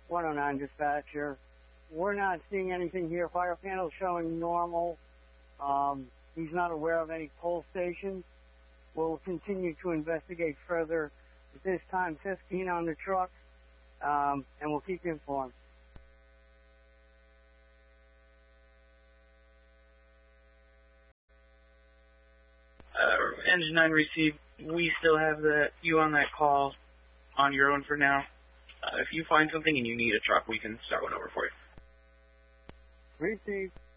109 dispatcher. We're not seeing anything here. Fire panel showing normal. He's not aware of any pull stations. We'll continue to investigate further. At this time, 15 on the truck, and we'll keep you informed. Engine 9 received. We still have you on that call on your own for now. If you find something and you need a truck, we can start one over for you. Received.